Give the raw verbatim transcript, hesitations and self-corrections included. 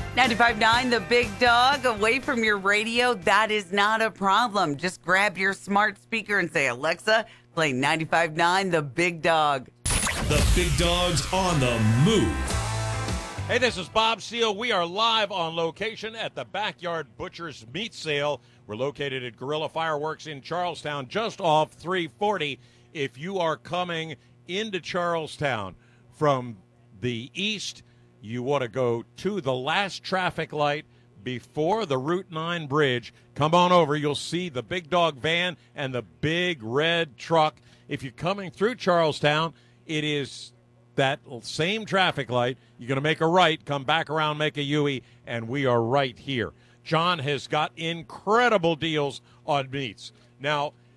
ninety-five point nine The Big Dog, away from your radio. That is not a problem. Just grab your smart speaker and say, Alexa, play ninety-five point nine The Big Dog. The Big Dog's on the move. Hey, this is Bob Seal. We are live on location at the Backyard Butcher's Meat Sale. We're located at Guerrilla Fireworks in Charlestown, just off three forty. If you are coming into Charlestown from the east, you want to go to the last traffic light before the Route nine bridge. Come on over. You'll see the Big Dog van and the big red truck. If you're coming through Charlestown, it is that same traffic light. You're going to make a right, come back around, make a U-E, and we are right here. John has got incredible deals on meats. Now,